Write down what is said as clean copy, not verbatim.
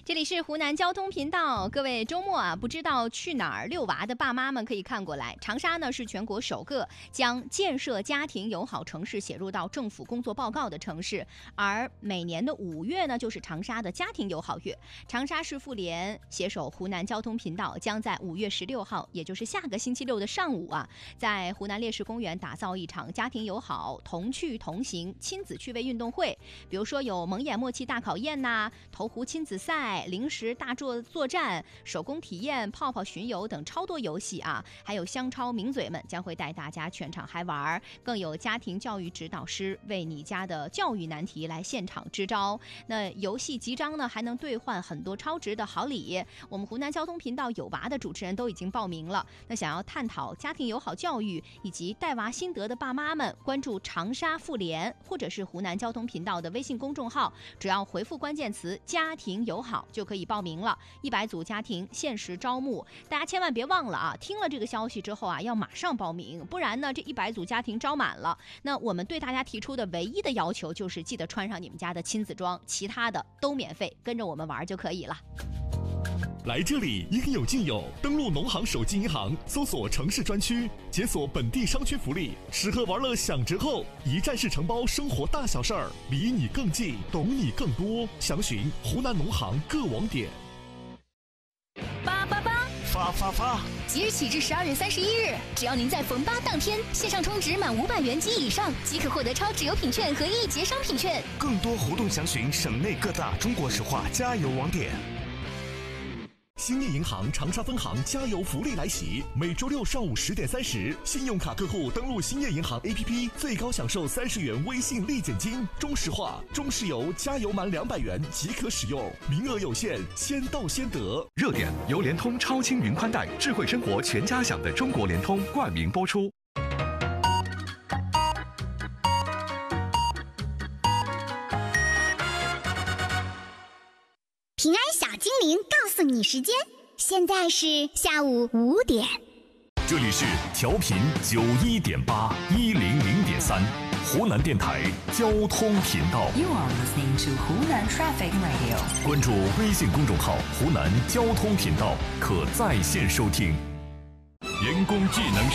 这里是湖南交通频道，各位周末不知道去哪儿遛娃的爸妈们可以看过来。长沙呢是全国首个将建设家庭友好城市写入到政府工作报告的城市，而每年的5月呢就是长沙的家庭友好月。长沙市妇联携手湖南交通频道，将在5月16号，也就是下个星期六的上午在湖南烈士公园打造一场家庭友好、同趣同行亲子趣味运动会。比如说有蒙眼默契大考验投壶亲子赛、零食大作战、手工体验、泡泡巡游等超多游戏还有香超名嘴们将会带大家全场嗨玩，更有家庭教育指导师为你家的教育难题来现场支招。那游戏集章呢还能兑换很多超值的好礼。我们湖南交通频道有娃的主持人都已经报名了，那想要探讨家庭友好教育以及带娃心得的爸妈们，关注长沙妇联或者是湖南交通频道的微信公众号，只要回复关键词家庭友好就可以报名了。100组家庭限时招募，大家千万别忘了听了这个消息之后要马上报名，不然呢这100组家庭招满了，那我们对大家提出的唯一的要求就是记得穿上你们家的亲子装，其他的都免费，跟着我们玩就可以了。 来这里应有尽有，登录农行手机银行，搜索城市专区，解锁本地商圈福利，吃喝玩乐享折扣，一站式承包生活大小事儿，离你更近，懂你更多。详询湖南农行各网点。 发！即日起至12月31日，只要您在逢8当天线上充值满500元及以上，即可获得超值油品券和1节商品券。 更多活动详询省内各大中国石化加油网点。 兴业银行长沙分行加油福利来袭，每周六上午10点30，信用卡客户登录兴业银行 APP， 最高享受30元微信立减金。中石化、中石油加油满200元即可使用，名额有限，先到先得。 热点由联通超轻云宽带，智慧生活全家享的中国联通冠名播出。 平安小精灵告诉你时间，现在是下午5点。 这里是调频91.8、100.3，湖南电台交通频道。 You are listening to Hunan Traffic Radio。 关注微信公众号“湖南交通频道”，可在线收听。人工智能